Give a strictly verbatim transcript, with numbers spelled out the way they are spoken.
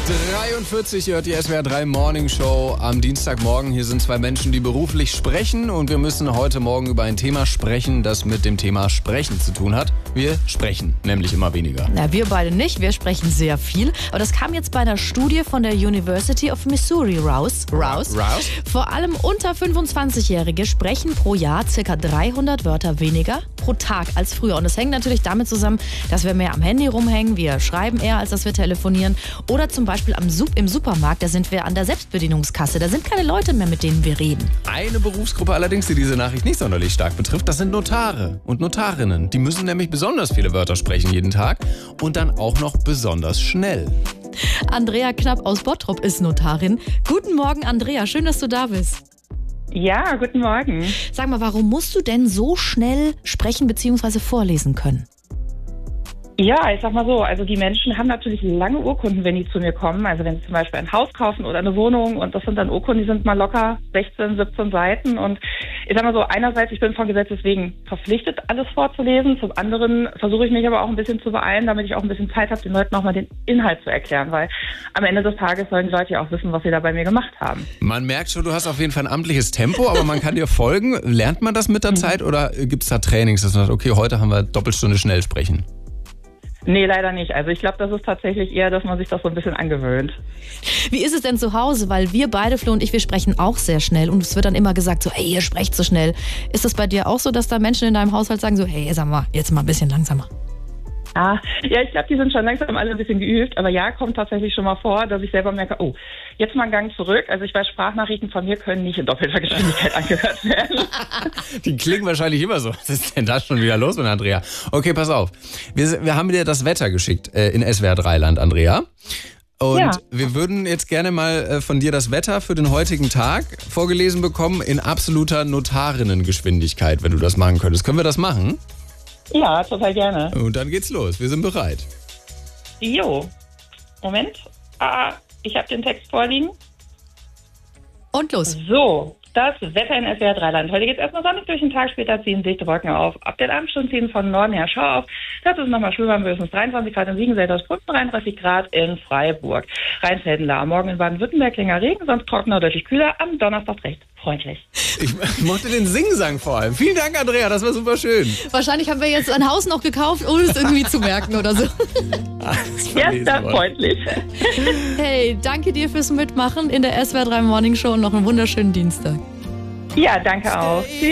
dreiundvierzig, ihr hört die S W R drei Morning Show am Dienstagmorgen. Hier sind zwei Menschen, die beruflich sprechen und wir müssen heute Morgen über ein Thema sprechen, das mit dem Thema Sprechen zu tun hat. Wir sprechen nämlich immer weniger. Na, wir beide nicht, wir sprechen sehr viel. Aber das kam jetzt bei einer Studie von der University of Missouri raus. raus. Raus? Vor allem unter fünfundzwanzigjährige sprechen pro Jahr ca. dreihundert Wörter weniger pro Tag als früher. Und das hängt natürlich damit zusammen, dass wir mehr am Handy rumhängen, wir schreiben eher, als dass wir telefonieren. Oder zum Beispiel am Sup- im Supermarkt, da sind wir an der Selbstbedienungskasse. Da sind keine Leute mehr, mit denen wir reden. Eine Berufsgruppe allerdings, die diese Nachricht nicht sonderlich stark betrifft, das sind Notare und Notarinnen. Die müssen nämlich besonders viele Wörter sprechen jeden Tag und dann auch noch besonders schnell. Andrea Knapp aus Bottrop ist Notarin. Guten Morgen, Andrea. Schön, dass du da bist. Ja, guten Morgen. Sag mal, warum musst du denn so schnell sprechen bzw. vorlesen können? Ja, ich sag mal so, also die Menschen haben natürlich lange Urkunden, wenn die zu mir kommen. Also wenn sie zum Beispiel ein Haus kaufen oder eine Wohnung und das sind dann Urkunden, die sind mal locker sechzehn, siebzehn Seiten. Und ich sag mal so, einerseits, ich bin von Gesetz deswegen verpflichtet, alles vorzulesen. Zum anderen versuche ich mich aber auch ein bisschen zu beeilen, damit ich auch ein bisschen Zeit habe, den Leuten auch mal den Inhalt zu erklären. Weil am Ende des Tages sollen die Leute ja auch wissen, was sie da bei mir gemacht haben. Man merkt schon, du hast auf jeden Fall ein amtliches Tempo, aber man kann dir folgen. Lernt man das mit der Zeit oder gibt es da Trainings, dass man sagt, okay, heute haben wir Doppelstunde schnell sprechen? Nee, leider nicht. Also ich glaube, das ist tatsächlich eher, dass man sich das so ein bisschen angewöhnt. Wie ist es denn zu Hause? Weil wir beide, Flo und ich, wir sprechen auch sehr schnell und es wird dann immer gesagt so, hey, ihr sprecht so schnell. Ist das bei dir auch so, dass da Menschen in deinem Haushalt sagen so, hey, sag mal, jetzt mal ein bisschen langsamer? Ah, ja, ich glaube, die sind schon langsam alle ein bisschen geübt. Aber ja, kommt tatsächlich schon mal vor, dass ich selber merke, oh, jetzt mal einen Gang zurück. Also ich weiß, Sprachnachrichten von mir können nicht in doppelter Geschwindigkeit angehört werden. Die klingen wahrscheinlich immer so. Was ist denn da schon wieder los mit Andrea? Okay, pass auf. Wir, wir haben dir das Wetter geschickt äh, in S W R drei Land, Andrea. Und Ja. wir würden jetzt gerne mal äh, von dir das Wetter für den heutigen Tag vorgelesen bekommen in absoluter Notarinnengeschwindigkeit, wenn du das machen könntest. Können wir das machen? Ja, total gerne. Und dann geht's los. Wir sind bereit. Jo, Moment. Ah, ich habe den Text vorliegen. Und los. So, das Wetter in S W R drei Land. Heute geht es erstmal sonnig durch den Tag, später ziehen dichte Wolken auf. Ab den Abendstunden ziehen von Norden her Schau auf. Das ist nochmal schwül, höchstens dreiundzwanzig Grad in Siegen, Seltersbrücken, dreiunddreißig Grad in Freiburg. Rheinfelden-Lahr. Morgen in Baden-Württemberg länger Regen, sonst trockener, deutlich kühler. Am Donnerstag recht freundlich. Ich mochte den Singsang vor allem. Vielen Dank, Andrea, das war super schön. Wahrscheinlich haben wir jetzt ein Haus noch gekauft, ohne es irgendwie zu merken oder so. Ja, ist das freundlich. Hey, danke dir fürs Mitmachen in der S W R drei Morning Show und noch einen wunderschönen Dienstag. Ja, danke auch. Tschüss.